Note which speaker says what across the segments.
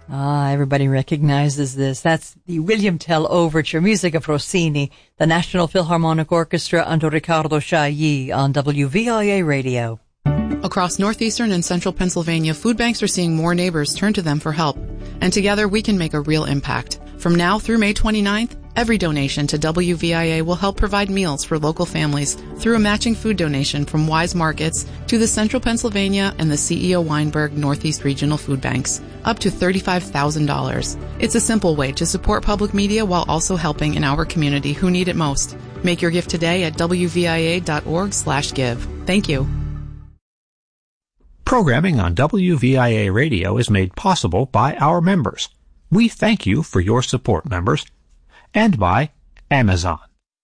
Speaker 1: Everybody recognizes this. That's the William Tell Overture, music of Rossini, the National Philharmonic Orchestra under Riccardo Chailly on WVIA Radio.
Speaker 2: Across northeastern and central Pennsylvania, food banks are seeing more neighbors turn to them for help. And together we can make a real impact. From now through May 29th, every donation to WVIA will help provide meals for local families through a matching food donation from Wise Markets to the Central Pennsylvania and the CEO Weinberg Northeast Regional Food Banks, up to $35,000. It's a simple way to support public media while also helping in our community who need it most. Make your gift today at wvia.org/give. Thank you.
Speaker 3: Programming on WVIA Radio is made possible by our members. We thank you for your support, members, and by Amazon.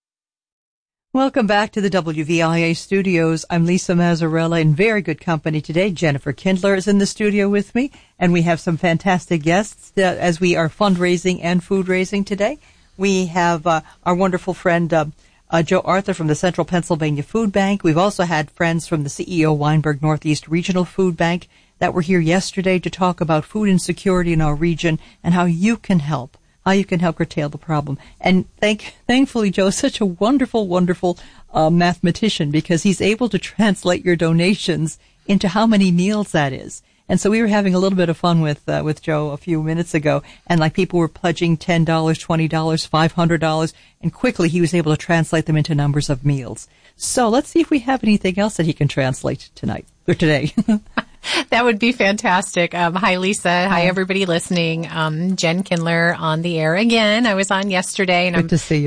Speaker 1: Welcome back to the WVIA studios. I'm Lisa Mazzarella in very good company today. Jennifer Kindler is in the studio with me, and we have some fantastic guests as we are fundraising and food raising today. We have our wonderful friend Joe Arthur from the Central Pennsylvania Food Bank. We've also had friends from the CEO Weinberg Northeast Regional Food Bank that were here yesterday to talk about food insecurity in our region and how you can help curtail the problem. And thankfully, Joe is such a wonderful mathematician, because he's able to translate your donations into how many meals that is. And so we were having a little bit of fun with Joe a few minutes ago, and like people were pledging $10, $20, $500, and quickly he was able to translate them into numbers of meals. So let's see if we have anything else that he can translate tonight or today.
Speaker 4: That would be fantastic. Hi, Lisa. Hi, everybody listening. Jen Kindler on the air again. I was on yesterday, and
Speaker 1: Good
Speaker 4: I'm
Speaker 1: to see you.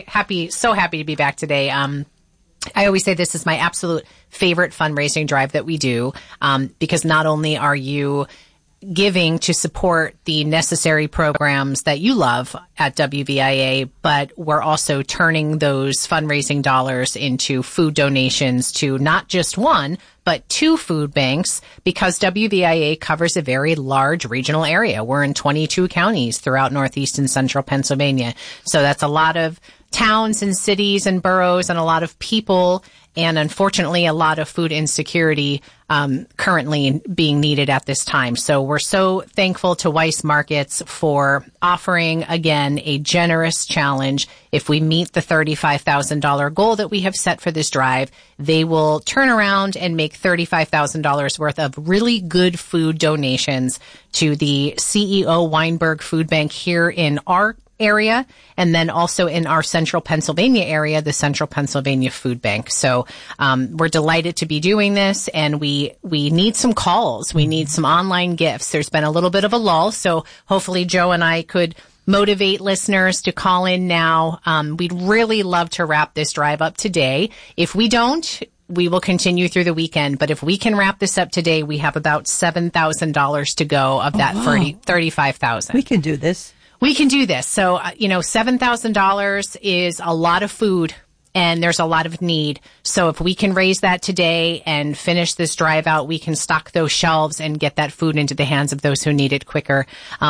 Speaker 4: so happy to be back today. I always say this is my absolute favorite fundraising drive that we do, because not only are you giving to support the necessary programs that you love at WVIA, but we're also turning those fundraising dollars into food donations to not just one, but two food banks, because WVIA covers a very large regional area. We're in 22 counties throughout northeast and central Pennsylvania. So that's a lot of towns and cities and boroughs and a lot of people, and unfortunately a lot of food insecurity currently being needed at this time. So we're so thankful to Weiss Markets for offering, again, a generous challenge. If we meet the $35,000 goal that we have set for this drive, they will turn around and make $35,000 worth of really good food donations to the CEO Weinberg Food Bank here in our area, and then also in our central Pennsylvania area, the Central Pennsylvania Food Bank. So we're delighted to be doing this, and we need some calls. We need some online gifts. There's been a little bit of a lull, so hopefully Joe and I could motivate listeners to call in now. We'd really love to wrap this drive up today. If we don't, we will continue through the weekend, but if we can wrap this up today, we have about $7,000 to go of that $35,000.
Speaker 1: We can do this.
Speaker 4: We can do this. So, $7,000 is a lot of food, and there's a lot of need. So if we can raise that today and finish this drive out, we can stock those shelves and get that food into the hands of those who need it quicker.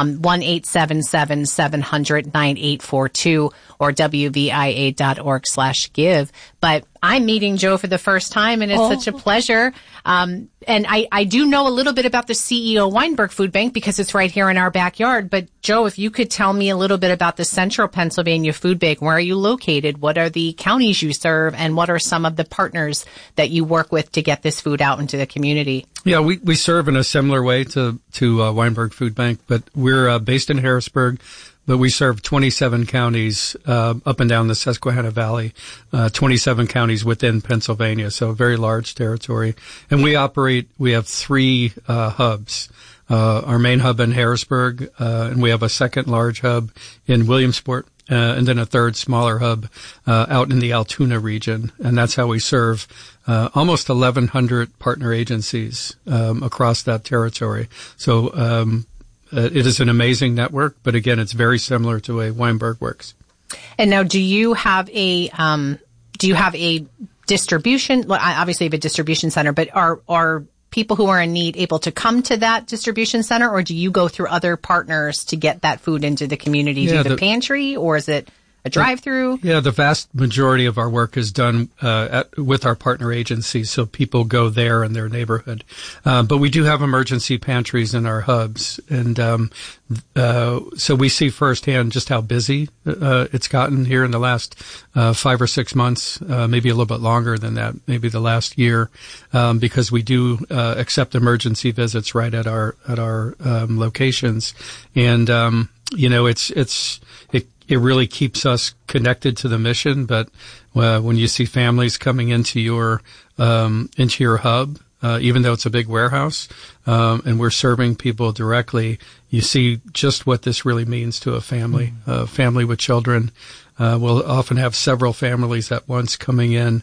Speaker 4: 1-877-700-9842 or WVIA.org/give. But I'm meeting Joe for the first time, and it's such a pleasure. And I do know a little bit about the CEO Weinberg Food Bank because it's right here in our backyard. But Joe, if you could tell me a little bit about the Central Pennsylvania Food Bank, where are you located? What are the counties you serve? And what are some of the partners that you work with to get this food out into the community?
Speaker 5: Yeah, we serve in a similar way to Weinberg Food Bank, but we're based in Harrisburg. But we serve 27 counties up and down the Susquehanna Valley, 27 counties within Pennsylvania, so a very large territory. And we have three hubs. Our main hub in Harrisburg, and we have a second large hub in Williamsport, and then a third smaller hub out in the Altoona region. And that's how we serve almost 1,100 partner agencies across that territory. So it is an amazing network, but again, it's very similar to the way Weinberg works.
Speaker 4: And now, do you have a distribution? Well, obviously, you have a distribution center, but are people who are in need able to come to that distribution center, or do you go through other partners to get that food into the community? Do the pantry, or is it drive-through?
Speaker 5: Yeah, the vast majority of our work is done with our partner agencies, so people go there in their neighborhood. But we do have emergency pantries in our hubs, and so we see firsthand just how busy it's gotten here in the last 5 or 6 months, maybe a little bit longer than that, maybe the last year, because we do accept emergency visits right at our locations, and it really keeps us connected to the mission. But when you see families coming into your hub, even though it's a big warehouse, and we're serving people directly, you see just what this really means to a family. A family with children will often have several families at once coming in,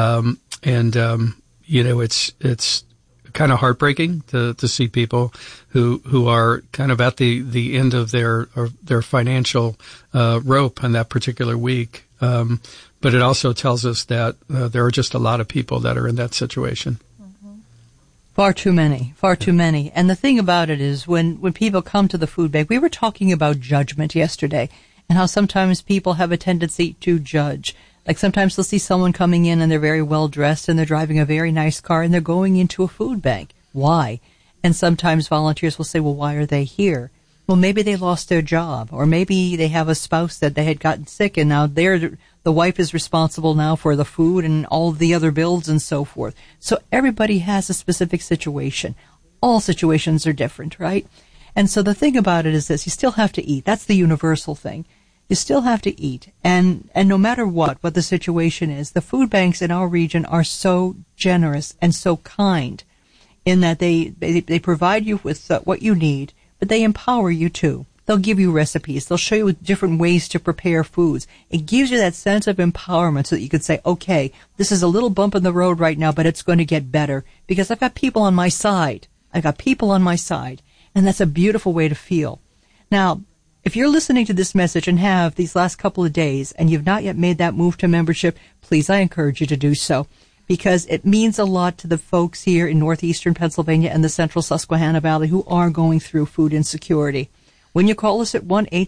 Speaker 5: it's kind of heartbreaking to see people who are kind of at the end of their financial rope on that particular week. But it also tells us that there are just a lot of people that are in that situation.
Speaker 1: Far too many. And the thing about it is when people come to the food bank, we were talking about judgment yesterday and how sometimes people have a tendency to judge. Like sometimes they'll see someone coming in and they're very well dressed and they're driving a very nice car and they're going into a food bank. Why? And sometimes volunteers will say, well, why are they here? Well, maybe they lost their job, or maybe they have a spouse that they had gotten sick and now the wife is responsible now for the food and all the other bills and so forth. So everybody has a specific situation. All situations are different, right? And so the thing about it is this, you still have to eat. That's the universal thing. You still have to eat. And no matter what the situation is, the food banks in our region are so generous and so kind in that they provide you with what you need, but they empower you too. They'll give you recipes. They'll show you different ways to prepare foods. It gives you that sense of empowerment so that you could say, okay, this is a little bump in the road right now, but it's going to get better because I've got people on my side. And that's a beautiful way to feel. Now, if you're listening to this message and have these last couple of days and you've not yet made that move to membership, please, I encourage you to do so because it means a lot to the folks here in northeastern Pennsylvania and the central Susquehanna Valley who are going through food insecurity. When you call us at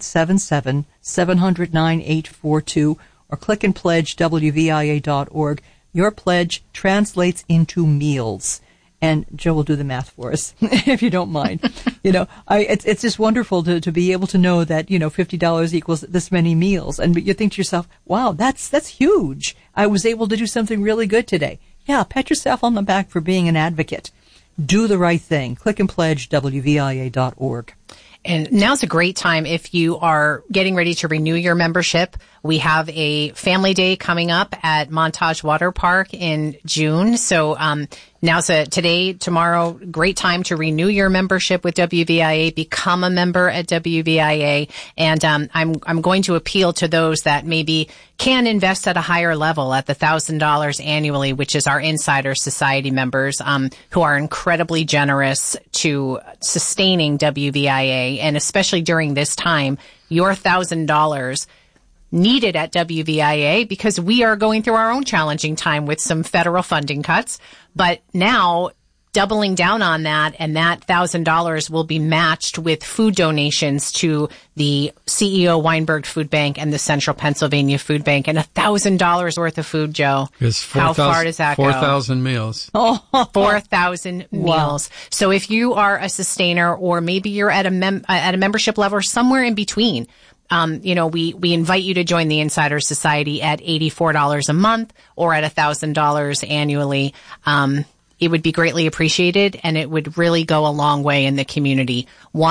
Speaker 1: 1-877-700-9842 or click and pledge WVIA.org, your pledge translates into meals. And Joe will do the math for us, if you don't mind. It's just wonderful to be able to know that, $50 equals this many meals. And you think to yourself, wow, that's huge. I was able to do something really good today. Yeah, pat yourself on the back for being an advocate. Do the right thing. Click and pledge WVIA.org.
Speaker 4: And now's a great time if you are getting ready to renew your membership. We have a family day coming up at Montage Water Park in June. So tomorrow, great time to renew your membership with WVIA, become a member at WVIA. And I'm going to appeal to those that maybe can invest at a higher level at the $1,000 annually, which is our Insider Society members, who are incredibly generous to sustaining WVIA. And especially during this time, your $1,000 needed at WVIA because we are going through our own challenging time with some federal funding cuts. But now doubling down on that, and that $1,000 will be matched with food donations to the CEO Weinberg Food Bank and the Central Pennsylvania Food Bank, and $1,000 worth of food, Joe. How far does that go?
Speaker 5: 4,000 meals.
Speaker 4: 4,000 meals. So if you are a sustainer, or maybe you're at a membership level or somewhere in between, we invite you to join the Insider Society at $84 a month or at $1,000 annually. It would be greatly appreciated, and it would really go a long way in the community.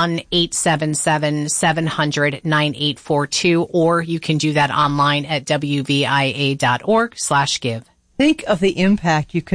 Speaker 4: 1-877-700-9842, or you can do that online at WVIA.org/give.
Speaker 1: Think of the impact you could